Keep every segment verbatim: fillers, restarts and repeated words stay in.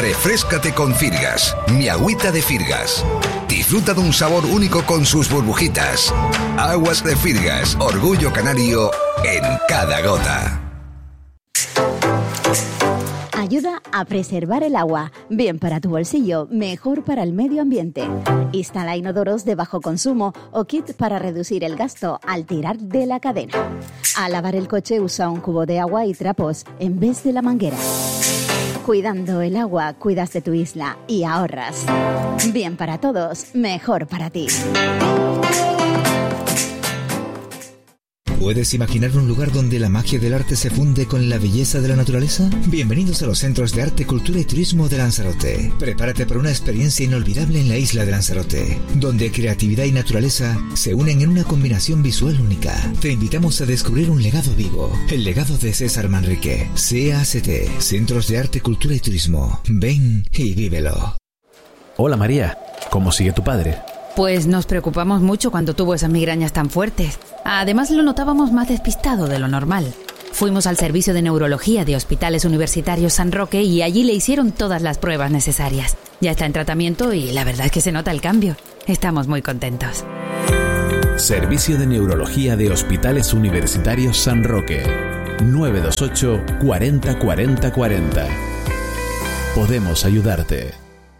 Refréscate con Firgas, mi agüita de Firgas. Disfruta de un sabor único con sus burbujitas. Aguas de Firgas, orgullo canario en cada gota. Ayuda a preservar el agua. Bien para tu bolsillo, mejor para el medio ambiente. Instala inodoros de bajo consumo o kit para reducir el gasto al tirar de la cadena. Al lavar el coche usa un cubo de agua y trapos en vez de la manguera. Cuidando el agua, cuidas de tu isla y ahorras. Bien para todos, mejor para ti. ¿Puedes imaginar un lugar donde la magia del arte se funde con la belleza de la naturaleza? Bienvenidos a los Centros de Arte, Cultura y Turismo de Lanzarote. Prepárate para una experiencia inolvidable en la isla de Lanzarote, donde creatividad y naturaleza se unen en una combinación visual única. Te invitamos a descubrir un legado vivo, el legado de César Manrique. C A C T, Centros de Arte, Cultura y Turismo. Ven y vívelo. Hola María, ¿cómo sigue tu padre? Pues nos preocupamos mucho cuando tuvo esas migrañas tan fuertes. Además lo notábamos más despistado de lo normal. Fuimos al servicio de neurología de Hospitales Universitarios San Roque y allí le hicieron todas las pruebas necesarias. Ya está en tratamiento y la verdad es que se nota el cambio. Estamos muy contentos. Servicio de Neurología de Hospitales Universitarios San Roque. nueve dos ocho, cuarenta, cuarenta, cuarenta. Podemos ayudarte.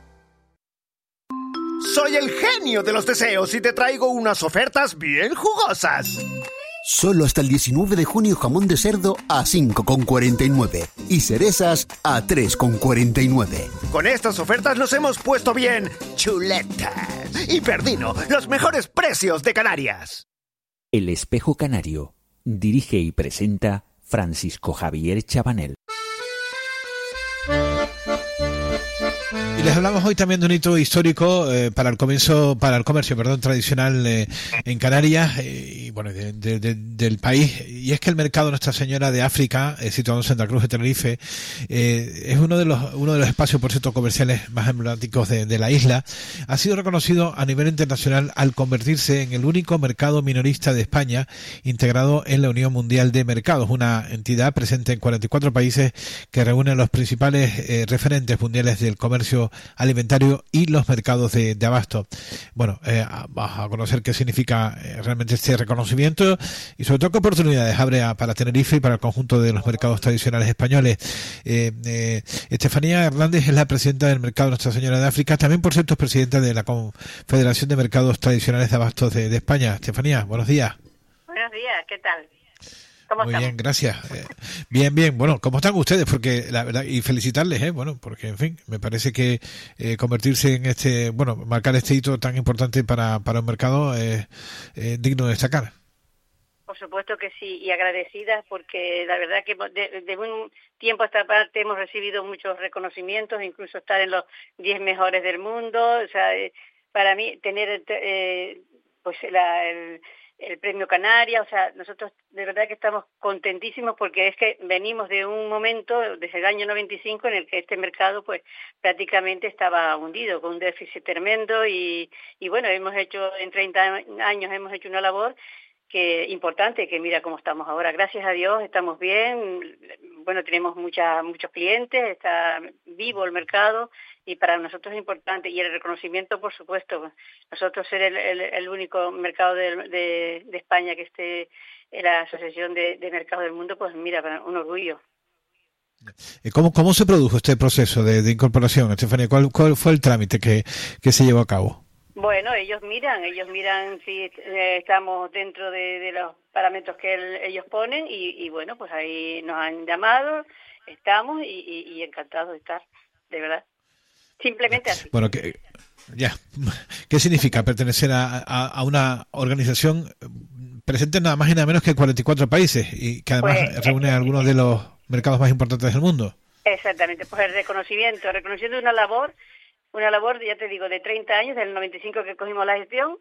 Soy el genio de los deseos y te traigo unas ofertas bien jugosas. Solo hasta el diecinueve de junio jamón de cerdo a cinco con cuarenta y nueve y cerezas a tres con cuarenta y nueve. Con estas ofertas nos hemos puesto bien chuletas. Y Perdino, los mejores precios de Canarias. El Espejo Canario. Dirige y presenta Francisco Javier Chabanel. Y les hablamos hoy también de un hito histórico eh, para el comienzo, para el comercio, perdón, tradicional eh, en Canarias eh, y bueno, de, de, de, del país. Y es que el mercado Nuestra Señora de África, eh, situado en Santa Cruz de Tenerife, eh, es uno de los uno de los espacios, por cierto, comerciales más emblemáticos de, de la isla. Ha sido reconocido a nivel internacional al convertirse en el único mercado minorista de España integrado en la Unión Mundial de Mercados, una entidad presente en cuarenta y cuatro países que reúne los principales eh, referentes mundiales del comercio alimentario y los mercados de, de abasto. Bueno, eh, vamos a conocer qué significa eh, realmente este reconocimiento y sobre todo qué oportunidades abre a, para Tenerife y para el conjunto de los mercados tradicionales españoles. Eh, eh, Estefanía Hernández es la presidenta del Mercado Nuestra Señora de África, también por cierto es presidenta de la Confederación de Mercados Tradicionales de Abastos de, de España. Estefanía, buenos días. Buenos días, ¿qué tal? ¿Cómo Muy estamos? bien, gracias. Eh, bien, bien. Bueno, ¿cómo están ustedes? Porque la verdad, y felicitarles, ¿eh? Bueno, porque en fin, me parece que eh, convertirse en este, bueno, marcar este hito tan importante para, para un mercado es eh, digno de destacar. Por supuesto que sí, y agradecidas porque la verdad que de, de un tiempo a esta parte hemos recibido muchos reconocimientos, incluso estar en los diez mejores del mundo. O sea, eh, para mí tener eh, pues la, el el Premio Canaria, o sea, nosotros de verdad que estamos contentísimos porque es que venimos de un momento, desde el año noventa y cinco, en el que este mercado pues prácticamente estaba hundido, con un déficit tremendo y, y bueno, hemos hecho, en treinta años hemos hecho una labor que importante, que mira cómo estamos ahora. Gracias a Dios estamos bien, bueno, tenemos mucha, muchos clientes, está vivo el mercado y para nosotros es importante. Y el reconocimiento, por supuesto, nosotros ser el, el, el único mercado de, de, de España que esté en la Asociación de, de Mercados del Mundo, pues mira, un orgullo. ¿Cómo, cómo se produjo este proceso de, de incorporación, Estefanía? ¿Cuál, ¿Cuál fue el trámite que, que se llevó a cabo? Bueno, ellos miran, ellos miran si eh, estamos dentro de, de los parámetros que el, ellos ponen y, y bueno, pues ahí nos han llamado, estamos y, y, y encantados de estar, de verdad. Simplemente así. Bueno, que ya, ¿qué significa pertenecer a, a, a una organización presente nada más y nada menos que cuarenta y cuatro países y que además pues, reúne eh, algunos de los mercados más importantes del mundo? Exactamente, pues el reconocimiento, el reconocimiento de una labor Una labor, ya te digo, de treinta años, del noventa y cinco que cogimos la gestión,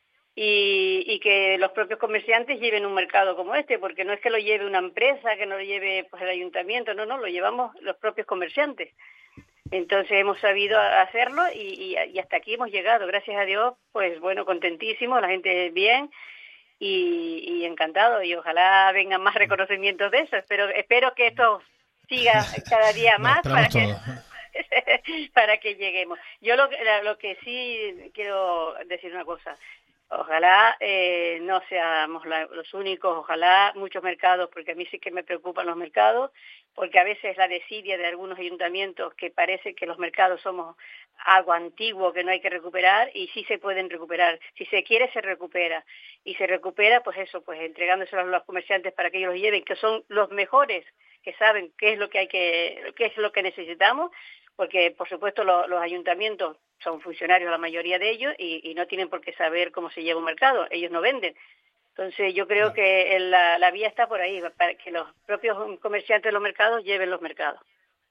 y, y que los propios comerciantes lleven un mercado como este, porque no es que lo lleve una empresa, que no lo lleve pues el ayuntamiento, no, no, lo llevamos los propios comerciantes. Entonces hemos sabido hacerlo y, y, y hasta aquí hemos llegado, gracias a Dios, pues bueno, contentísimos, la gente bien y, y encantado, y ojalá vengan más reconocimientos de eso. Espero, espero que esto siga cada día más para que... para que lleguemos. Yo lo, lo que sí quiero decir una cosa. Ojalá eh, no seamos la, los únicos, ojalá muchos mercados, porque a mí sí que me preocupan los mercados, porque a veces la desidia de algunos ayuntamientos que parece que los mercados somos algo antiguo que no hay que recuperar, y sí se pueden recuperar. Si se quiere, se recupera. Y se recupera, pues eso, pues entregándoselo a los comerciantes para que ellos los lleven, que son los mejores, que saben qué es lo que hay que, qué es lo que necesitamos, porque por supuesto lo, los ayuntamientos son funcionarios la mayoría de ellos y, y no tienen por qué saber cómo se lleva un mercado, ellos no venden. Entonces yo creo que la, la vía está por ahí, para que los propios comerciantes de los mercados lleven los mercados.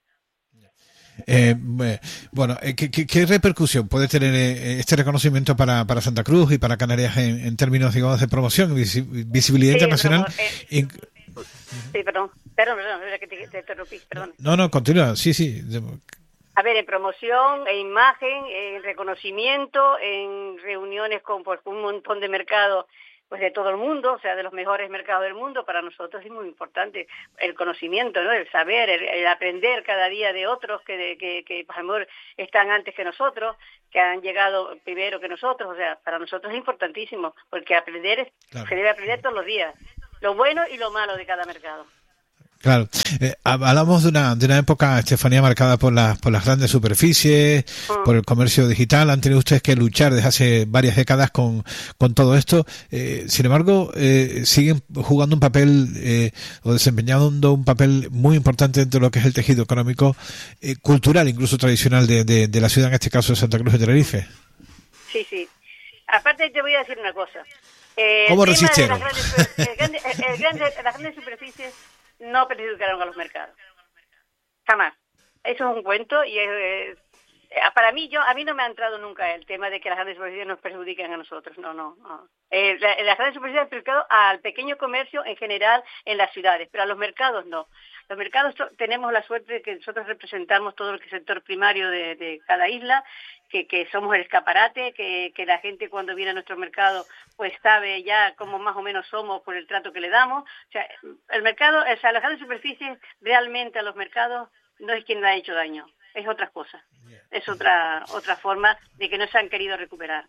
Eh, bueno, ¿qué, qué, ¿qué repercusión puede tener este reconocimiento para, para Santa Cruz y para Canarias en, en términos, digamos, de promoción, visi, visibilidad sí, internacional? Eh, sí, perdón, perdón, perdón, que te, te interrumpí, perdón. No, no, continúa, sí, sí. A ver, en promoción, en imagen, en reconocimiento, en reuniones con pues, un montón de mercados pues de todo el mundo, o sea, de los mejores mercados del mundo. Para nosotros es muy importante el conocimiento, ¿no? El saber, el, el aprender cada día de otros que, de, que, que por ejemplo, están antes que nosotros, que han llegado primero que nosotros. O sea, para nosotros es importantísimo, porque aprender es, claro. Se debe aprender todos los días, lo bueno y lo malo de cada mercado. Claro, eh, hablamos de una de una época, Estefanía, marcada por las por las grandes superficies, mm. por el comercio digital. Han tenido ustedes que luchar desde hace varias décadas con con todo esto. Eh, sin embargo, eh, siguen jugando un papel eh, o desempeñando un papel muy importante dentro de lo que es el tejido económico, eh, cultural, incluso tradicional de, de, de la ciudad, en este caso de Santa Cruz de Tenerife. Sí, sí. Aparte te voy a decir una cosa. Eh, ¿Cómo resistieron? Las grandes, el grande, el grande, las grandes superficies no perjudicaron a los mercados, jamás. Eso es un cuento y es, eh, para mí yo a mí no me ha entrado nunca el tema de que las grandes superficies nos perjudiquen a nosotros. No, no, no. Eh, la, las grandes superficies han perjudicado al pequeño comercio en general en las ciudades, pero a los mercados no. Los mercados tenemos la suerte de que nosotros representamos todo el sector primario de, de cada isla, que, que somos el escaparate, que, que la gente cuando viene a nuestro mercado pues sabe ya cómo más o menos somos por el trato que le damos. O sea, el mercado, o sea, las grandes superficies realmente a los mercados no es quien le ha hecho daño, es otra cosa, es otra otra forma de que no se han querido recuperar.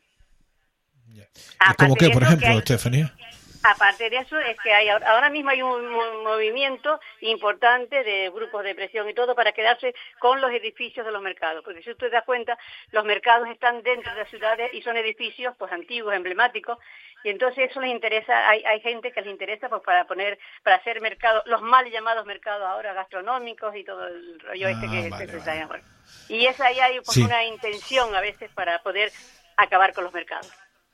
¿Cómo qué, por ejemplo, Estefanía? Aparte de eso, es que hay ahora mismo hay un movimiento importante de grupos de presión y todo para quedarse con los edificios de los mercados, porque si usted se da cuenta, los mercados están dentro de las ciudades y son edificios pues antiguos, emblemáticos, y entonces eso les interesa, hay hay gente que les interesa pues para poner, para hacer mercados, los mal llamados mercados ahora gastronómicos y todo el rollo ah, este que vale, se está vale. Ahora. Y esa ahí hay pues, sí. una intención a veces para poder acabar con los mercados.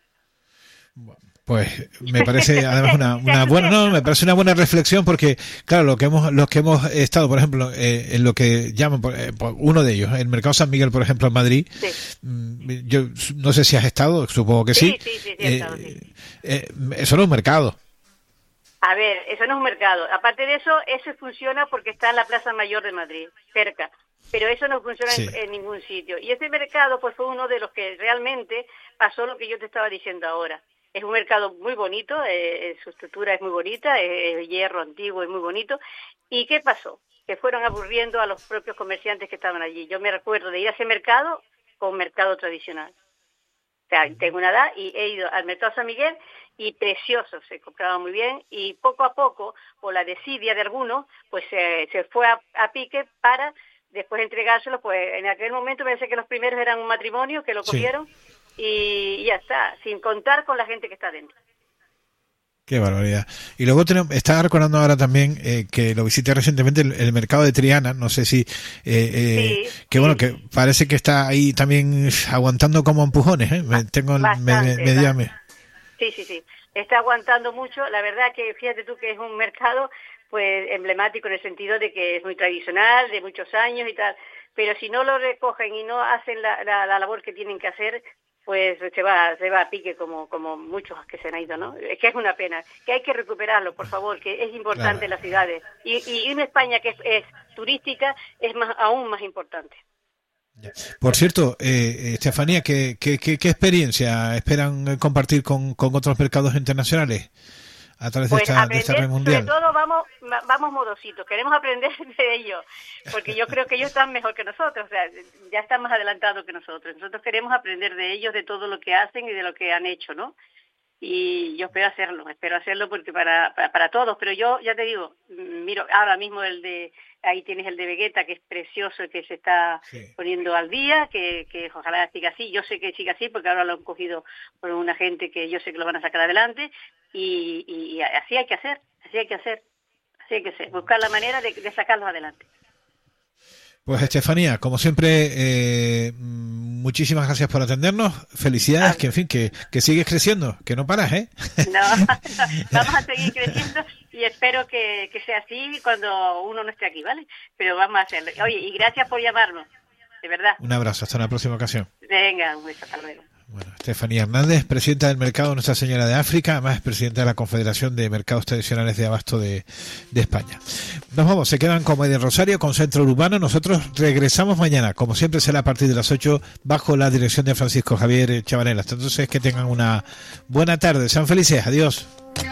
Bueno. Pues me parece además una, una buena, no, me parece una buena reflexión porque, claro, lo que hemos, los que hemos estado, por ejemplo, eh, en lo que llaman, por, eh, por uno de ellos, el Mercado San Miguel, por ejemplo, en Madrid, sí. Yo no sé si has estado, supongo que sí. Sí, sí, sí, sí, he estado, sí. Eh, eh, eso no es un mercado. A ver, eso no es un mercado. Aparte de eso, eso funciona porque está en la Plaza Mayor de Madrid, cerca. Pero eso no funciona sí. en, en ningún sitio. Y este mercado, pues, fue uno de los que realmente pasó lo que yo te estaba diciendo ahora. Es un mercado muy bonito, eh, su estructura es muy bonita, es eh, hierro antiguo, es muy bonito. ¿Y qué pasó? Que fueron aburriendo a los propios comerciantes que estaban allí. Yo me recuerdo de ir a ese mercado con un mercado tradicional. O sea, tengo una edad y he ido al mercado San Miguel y precioso, se compraba muy bien y poco a poco, por la desidia de algunos, pues eh, se fue a, a pique para después entregárselo. Pues en aquel momento me parece que los primeros eran un matrimonio que lo cogieron. Sí. Y ya está, sin contar con la gente que está dentro. Qué barbaridad. Y luego tenemos, estaba recordando ahora también eh, que lo visité recientemente el, el mercado de Triana, no sé si eh, eh, sí, que sí. Bueno, que parece que está ahí también aguantando como empujones, ¿eh? Me tengo Bastante, me, me, me, Sí, sí, sí. Está aguantando mucho. La verdad que fíjate tú que es un mercado pues emblemático en el sentido de que es muy tradicional, de muchos años y tal, pero si no lo recogen y no hacen la, la, la labor que tienen que hacer, pues se va se va a pique como como muchos que se han ido, ¿no? Es que es una pena, que hay que recuperarlo, por favor, que es importante claro. en las ciudades. Y, y en España, que es, es turística, es más aún más importante. Por cierto, eh, Estefanía, ¿qué, qué, qué, qué experiencia esperan compartir con, con otros mercados internacionales? a través pues de, esta, aprender, de esta red mundial? Sobre todo vamos, vamos modositos, queremos aprender de ellos, porque yo creo que ellos están mejor que nosotros, o sea, ya están más adelantados que nosotros. Nosotros queremos aprender de ellos, de todo lo que hacen y de lo que han hecho, ¿no? Y yo espero hacerlo, espero hacerlo porque para, para, para todos, pero yo ya te digo, miro ahora mismo el de, ahí tienes el de Vegeta, que es precioso y que se está sí. poniendo al día, que, que ojalá siga así, yo sé que siga así porque ahora lo han cogido por una gente que yo sé que lo van a sacar adelante y, y, y así hay que hacer, así hay que hacer, así hay que hacer, buscar la manera de, de sacarlos adelante. Pues Estefanía, como siempre, eh, muchísimas gracias por atendernos, felicidades, ah, que en fin, que, que sigues creciendo, que no paras, ¿eh? No, no, vamos a seguir creciendo y espero que, que sea así cuando uno no esté aquí, ¿vale? Pero vamos a hacerlo. Oye, y gracias por llamarnos, de verdad. Un abrazo, hasta la próxima ocasión. Venga, un beso, hasta luego. Bueno, Estefanía Hernández, presidenta del Mercado Nuestra Señora de África, además es presidenta de la Confederación de Mercados Tradicionales de Abasto de, de España. Nos vamos, se quedan con Media Rosario, con Centro Urbano. Nosotros regresamos mañana, como siempre será a partir de las ocho, bajo la dirección de Francisco Javier Chavarela. Hasta entonces, que tengan una buena tarde, sean felices, adiós.